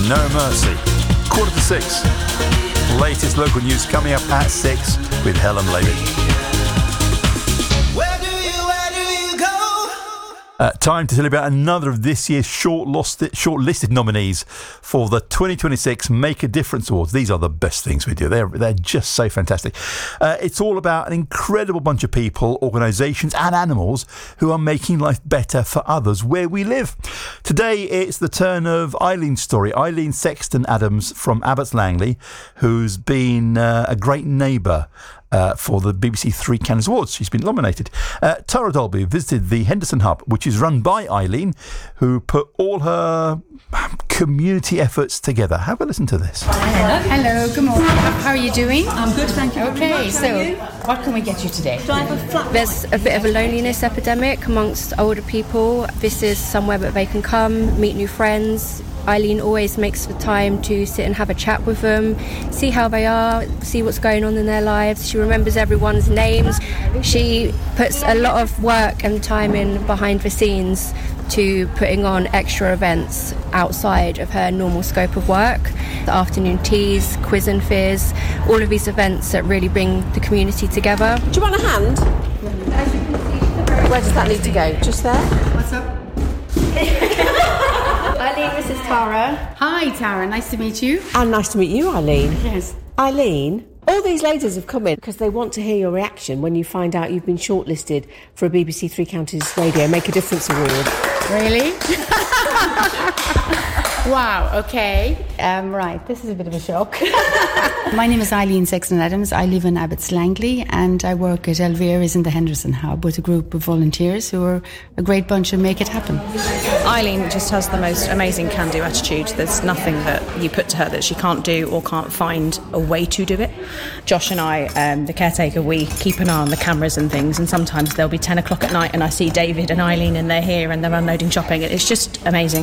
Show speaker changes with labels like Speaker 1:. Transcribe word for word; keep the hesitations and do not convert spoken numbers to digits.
Speaker 1: No Mercy. Quarter to six. Latest local news coming up at six with Helen Levy. Uh, time to tell you about another of this year's short-listed, short-listed nominees for the twenty twenty-six Make a Difference Awards. These are the best things we do. They're, they're just so fantastic. Uh, it's all about an incredible bunch of people, organisations and animals who are making life better for others where we live. Today, it's the turn of Eileen's story. Eileen Sexton Adams from Abbots Langley, who's been uh, a great neighbour Uh, for the B B C Three Counties Awards. She's been nominated. Uh, Tara Dolby visited the Henderson Hub, which is run by Eileen, who put all her community efforts together. Have a listen to this.
Speaker 2: Hello. Hello, good morning. How are you doing?
Speaker 3: I'm good, thank you.
Speaker 2: Okay, so what can we get you today?
Speaker 4: There's a bit of a loneliness epidemic amongst older people. This is somewhere that they can come, meet new friends. Eileen always makes the time to sit and have a chat with them, see how they are, see what's going on in their lives. She remembers everyone's names. She puts a lot of work and time in behind the scenes to putting on extra events outside of her normal scope of work. The afternoon teas, quiz and fizz, all of these events that really bring the community together.
Speaker 3: Do you want a hand? Where does that need to go? Just there?
Speaker 2: What's up?
Speaker 4: Eileen, this is Tara.
Speaker 2: Hi, Tara. Nice to meet you.
Speaker 3: And nice to meet you, Eileen.
Speaker 2: Yes.
Speaker 3: Eileen, all these ladies have come in because they want to hear your reaction when you find out you've been shortlisted for a B B C Three Counties Radio Make a Difference Award.
Speaker 2: Really? Wow, okay. Um, right, this is a bit of a shock. My name is Eileen Sexton Adams. I live in Abbots Langley and I work at Elvira's in the Henderson Hub with a group of volunteers who are a great bunch of Make It Happen.
Speaker 5: Eileen just has the most amazing can-do attitude. There's nothing that you put to her that she can't do or can't find a way to do it. Josh and I, um, the caretaker, we keep an eye on the cameras and things, and sometimes there'll be ten o'clock at night and I see David and Eileen and they're here and they're unloading shopping. It's just amazing.